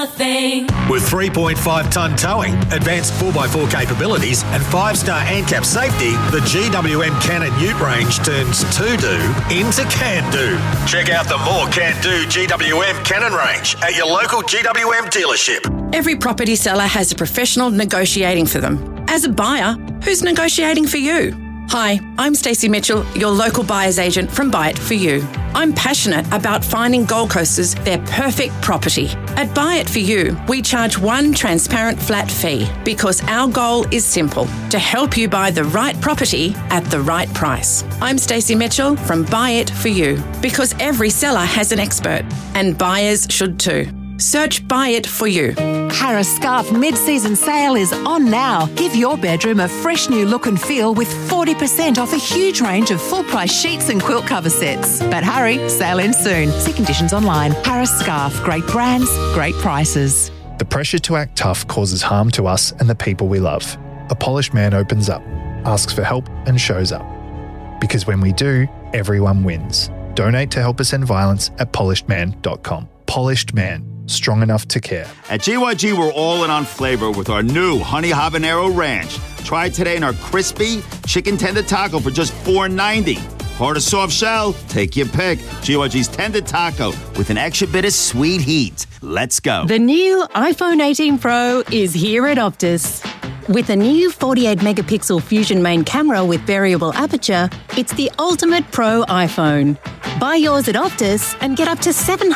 With 3.5-tonne towing, advanced 4x4 capabilities and 5-star ANCAP safety, the GWM Cannon Ute range turns to-do into can-do. Check out the more can-do GWM Cannon range at your local GWM dealership. Every property seller has a professional negotiating for them. As a buyer, who's negotiating for you? Hi, I'm Stacey Mitchell, your local buyer's agent from Buy It For You. I'm passionate about finding Gold Coasters their perfect property. At Buy It For You, we charge one transparent flat fee because our goal is simple, to help you buy the right property at the right price. I'm Stacey Mitchell from Buy It For You because every seller has an expert and buyers should too. Search Buy It For You. Harris Scarf mid-season sale is on now. Give your bedroom a fresh new look and feel with 40% off a huge range of full-price sheets and quilt cover sets. But hurry, sale ends soon. See conditions online. Harris Scarf, great brands, great prices. The pressure to act tough causes harm to us and the people we love. A polished man opens up, asks for help and shows up. Because when we do, everyone wins. Donate to help us end violence at polishedman.com. Polished Man. Strong enough to care. At GYG, we're all in on flavor with our new Honey Habanero Ranch. Try it today in our crispy chicken tender taco for just $4.90. Hard or soft shell? Take your pick. GYG's tender taco with an extra bit of sweet heat. Let's go. The new iPhone 18 Pro is here at Optus. With a new 48-megapixel Fusion main camera with variable aperture, it's the ultimate pro iPhone. Buy yours at Optus and get up to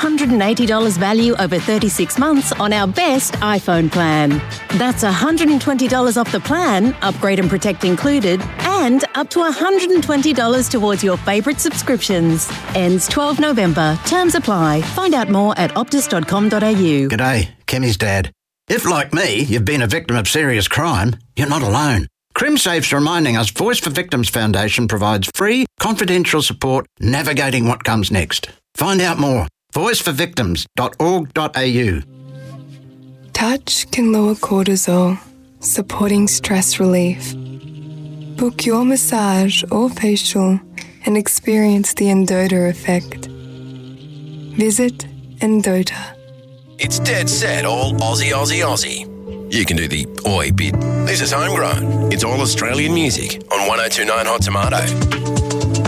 $780 value over 36 months on our best iPhone plan. That's $120 off the plan, upgrade and protect included, and up to $120 towards your favourite subscriptions. Ends 12 November. Terms apply. Find out more at optus.com.au. G'day, Kemi's dad. If, like me, you've been a victim of serious crime, you're not alone. CrimSafe's reminding us Voice for Victims Foundation provides free, confidential support navigating what comes next. Find out more. voiceforvictims.org.au. Touch can lower cortisol, supporting stress relief. Book your massage or facial and experience the Endota effect. Visit Endota. It's dead set all Aussie, Aussie, Aussie. You can do the oi bit. This is homegrown. It's all Australian music on 102.9 Hot Tomato.